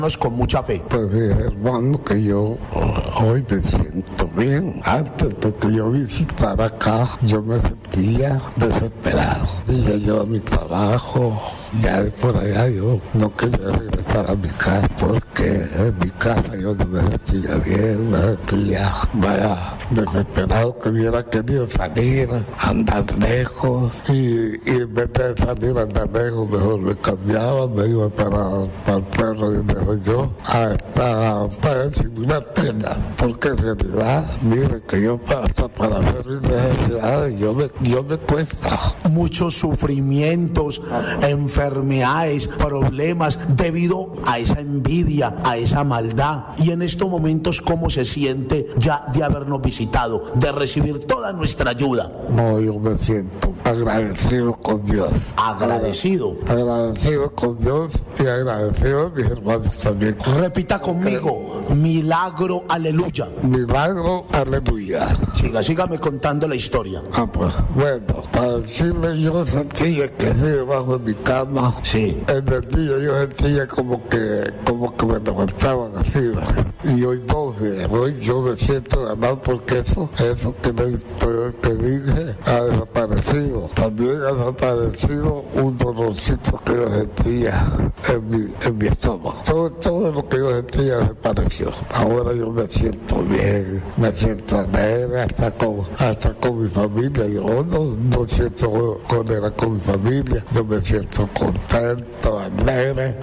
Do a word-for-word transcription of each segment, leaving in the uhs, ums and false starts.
con mucha fe. Pues mi hermano, que yo hoy me siento bien. Antes de que yo visitara acá, yo me sentía desesperado. Y ya yo a mi trabajo, ya de por allá yo no quería regresar a mi casa porque en mi casa yo no me sentía bien, me sentía vaya desesperado, que hubiera querido salir, andar lejos y, y en vez de salir a andar lejos mejor me cambiaba, me iba para, para el pueblo donde soy yo hasta para disimular pena, porque en realidad mire que yo hasta para hacer mis necesidades yo me, yo me cuesta. Muchos sufrimientos, enfermedades, problemas debido a esa envidia, a esa maldad. Y en estos momentos, ¿cómo se siente ya de habernos visitado, de recibir toda nuestra ayuda? No, yo me siento agradecido con Dios. Agradecido. Agradecido con Dios y agradecido a mis hermanos también. Repita conmigo, milagro, aleluya. Milagro, aleluya. Siga, sígame contando la historia. Ah, pues, bueno, para decirle, yo sentía que así debajo de mi cama, sí. En el día yo sentía como que, como que me levantaban así, ¿verdad? Y hoy no, hoy yo me siento ganado porque eso, eso que, le, que dije ha desaparecido. También ha desaparecido un dolorcito que yo sentía en mi, en mi estómago. Todo, todo lo que yo sentía desapareció. Ahora yo me siento bien, me siento alegre hasta con, hasta con mi familia. Yo no, no siento cólera con mi familia, yo me siento contento, alegre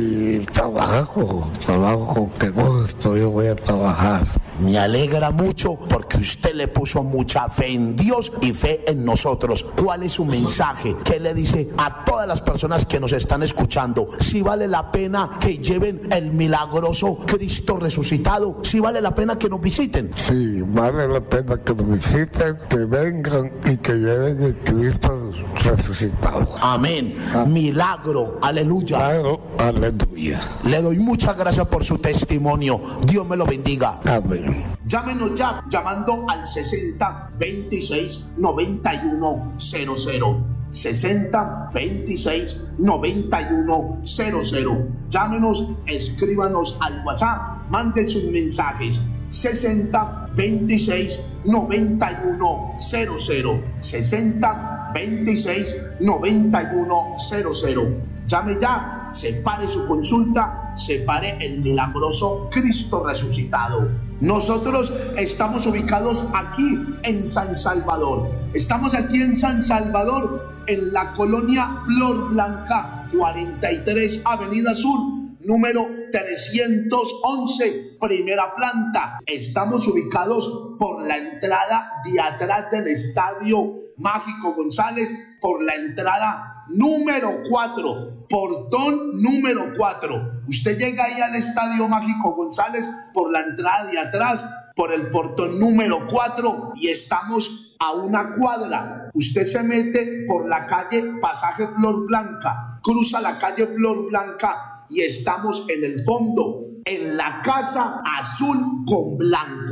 y trabajo, trabajo con que gusto, yo voy a trabajar. Me alegra mucho porque usted le puso mucha fe en Dios y fe en nosotros. ¿Cuál es su mensaje? ¿Qué le dice a todas las personas que nos están escuchando? Si vale la pena que lleven el milagroso Cristo resucitado, si vale la pena que nos visiten. Sí, vale la pena que nos visiten, que vengan y que lleven el Cristo resucitado. Amén. Ah. Milagro, aleluya. Milagro, aleluya. Le doy muchas gracias por su testimonio. Dios me lo bendiga. Amén. Llámenos ya, llamando al sesenta veintiséis noventa y uno cero cero. sesenta veintiséis noventa y uno cero cero. Llámenos, escríbanos al WhatsApp, manden sus mensajes. sesenta veintiséis noventa y uno cero cero. sesenta veintiséis noventa y uno cero cero. Llame ya, separe su consulta, separe el milagroso Cristo resucitado. Nosotros estamos ubicados aquí en San Salvador. Estamos aquí en San Salvador, en la colonia Flor Blanca, cuarenta y tres Avenida Sur, número trescientos once, primera planta. Estamos ubicados por la entrada de atrás del Estadio Mágico González, por la entrada número cuatro, portón número cuatro. Usted llega ahí al Estadio Mágico González por la entrada de atrás, por el portón número cuatro, y estamos a una cuadra. Usted se mete por la calle Pasaje Flor Blanca, cruza la calle Flor Blanca y estamos en el fondo, en la casa azul con blanco.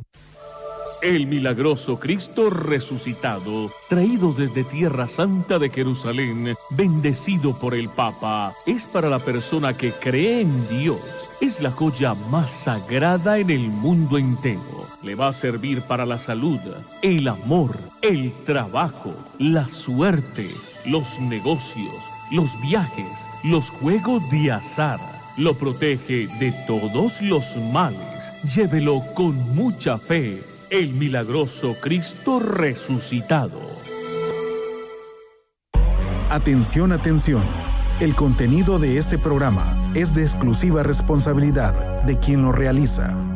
El milagroso Cristo resucitado, traído desde Tierra Santa de Jerusalén, bendecido por el Papa, es para la persona que cree en Dios. Es la joya más sagrada en el mundo entero. Le va a servir para la salud, el amor, el trabajo, la suerte, los negocios, los viajes, los juegos de azar. Lo protege de todos los males. Llévelo con mucha fe. El milagroso Cristo resucitado. Atención, atención. El contenido de este programa es de exclusiva responsabilidad de quien lo realiza.